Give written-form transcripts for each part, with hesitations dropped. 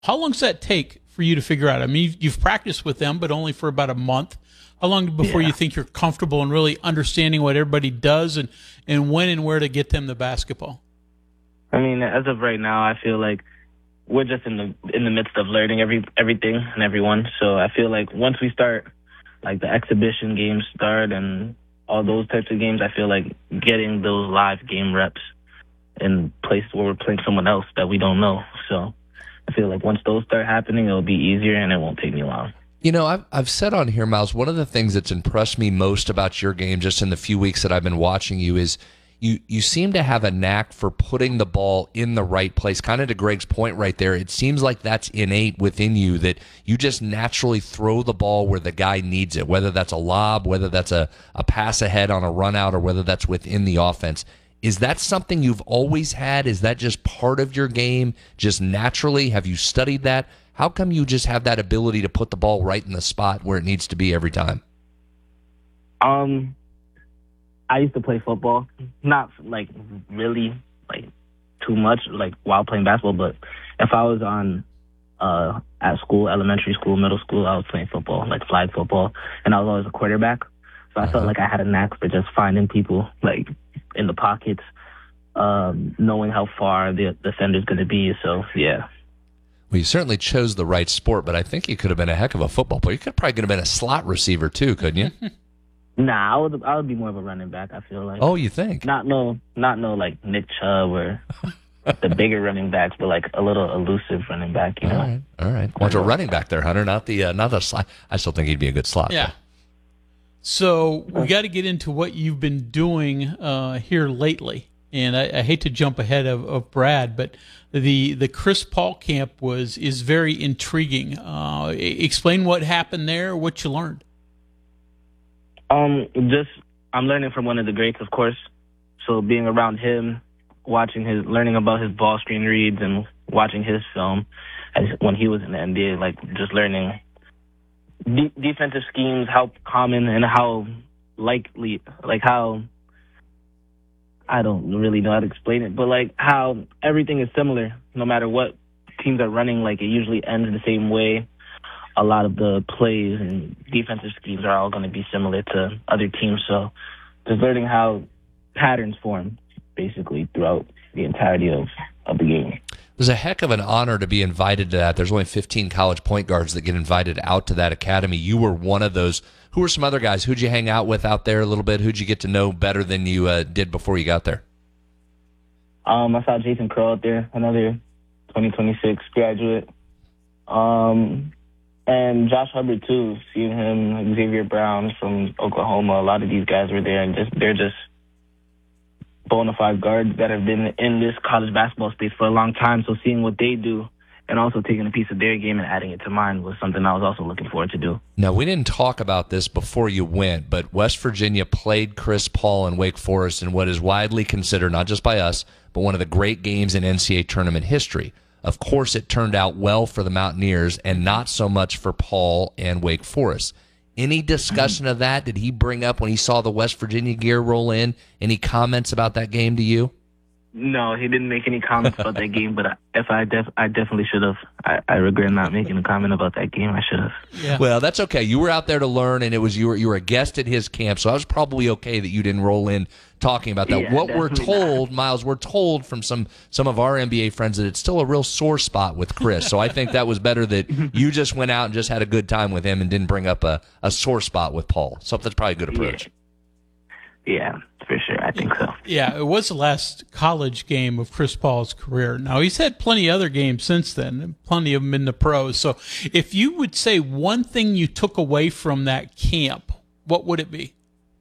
How long does that take for you to figure out? I mean, you've practiced with them, but only for about a month. How long before you think you're comfortable and really understanding what everybody does and when and where to get them the basketball? I mean, as of right now, I feel like we're just in the midst of learning everything and everyone. So I feel like once we start, like the exhibition games start and all those types of games, I feel like getting those live game reps in places where we're playing someone else that we don't know. So I feel like once those start happening, it'll be easier and it won't take me long. You know, I've said on here, Miles, one of the things that's impressed me most about your game just in the few weeks that I've been watching you is you seem to have a knack for putting the ball in the right place. Kind of to Greg's point right there, it seems like that's innate within you, that you just naturally throw the ball where the guy needs it, whether that's a lob, whether that's a pass ahead on a run out, or whether that's within the offense. Is that something you've always had? Is that just part of your game, just naturally? Have you studied that? How come you just have that ability to put the ball right in the spot where it needs to be every time? I used to play football, not like really like too much like while playing basketball, but if I was on at school, elementary school, middle school, I was playing football, like flag football, and I was always a quarterback. So I felt like I had a knack for just finding people like in the pockets, knowing how far the defender's going to be. So yeah. Well, you certainly chose the right sport, but I think you could have been a heck of a football player. You could probably could have been a slot receiver too, couldn't you? Nah, I would be more of a running back, I feel like. Oh, you think? Not no like Nick Chubb or the bigger running backs, but like a little elusive running back, you know. All right. Want a running back there, Hunter, not the slot. I still think he'd be a good slot. Yeah. Though. So we got to get into what you've been doing here lately. And I hate to jump ahead of Brad, but the Chris Paul camp is very intriguing. Explain what happened there, what you learned. I'm learning from one of the greats, of course. So being around him, learning about his ball screen reads and watching his film when he was in the NBA, like just learning defensive schemes, how common and how likely, like how, I don't really know how to explain it, but like how everything is similar no matter what teams are running. Like it usually ends the same way. A lot of the plays and defensive schemes are all going to be similar to other teams. So just learning how patterns form basically throughout the entirety of the game. It was a heck of an honor to be invited to that. There's only 15 college point guards that get invited out to that academy. You were one of those. Who were some other guys? Who'd you hang out with out there a little bit? Who'd you get to know better than you did before you got there? I saw Jason Crow out there, another 2026 graduate. And Josh Hubbard, too, seeing him, Xavier Brown from Oklahoma. A lot of these guys were there, and they're just bona fide guards that have been in this college basketball space for a long time. So seeing what they do and also taking a piece of their game and adding it to mine was something I was also looking forward to do. Now, we didn't talk about this before you went, but West Virginia played Chris Paul and Wake Forest in what is widely considered, not just by us, but one of the great games in NCAA tournament history. Of course, it turned out well for the Mountaineers and not so much for Paul and Wake Forest. Any discussion of that? Did he bring up when he saw the West Virginia gear roll in? Any comments about that game to you? No, he didn't make any comments about that game, but I definitely should have. I regret not making a comment about that game. I should have. Yeah. Well, that's okay. You were out there to learn, and it was you were a guest at his camp, so I was probably okay that you didn't roll in talking about that. Yeah, what we're told, not. Miles, we're told from some of our NBA friends that it's still a real sore spot with Chris. So I think that was better that you just went out and just had a good time with him and didn't bring up a sore spot with Paul. So that's probably a good approach. Yeah, for sure. I think so. Yeah, it was the last college game of Chris Paul's career. Now, he's had plenty of other games since then, plenty of them in the pros. So if you would say one thing you took away from that camp, what would it be?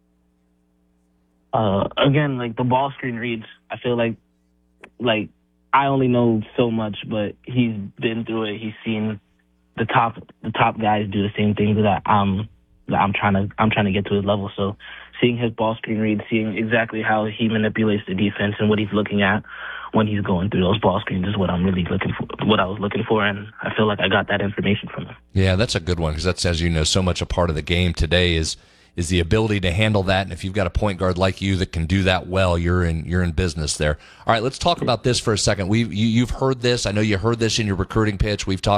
Again, like the ball screen reads, I feel like I only know so much, but he's been through it. He's seen the top guys do the same things that I'm trying to get to his level. So seeing his ball screen read, seeing exactly how he manipulates the defense and what he's looking at when he's going through those ball screens is what I'm really looking for, what I was looking for, and I feel like I got that information from him. Yeah, that's a good one because that's, as you know, so much a part of the game today is is the ability to handle that. And if you've got a point guard like you that can do that well, you're in business there. All right, let's talk about this for a second. You've heard this. I know you heard this in your recruiting pitch. We've talked